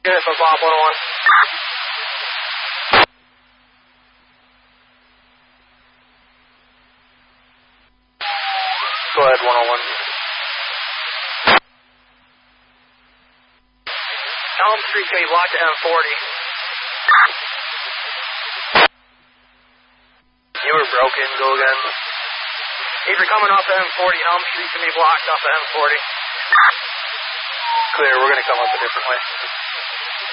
Good for Bob 101. Go ahead, 101. Elm Street can be blocked at M40. You were broken, go again. If you're coming off the M40, Elm Street can be blocked off the M40. Clear, we're going to come up a different way.